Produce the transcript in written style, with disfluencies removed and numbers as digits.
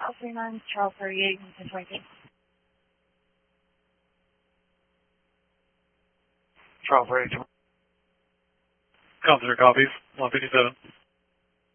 39, Charles 38, and 22. Charles 38. Consider copies. 157.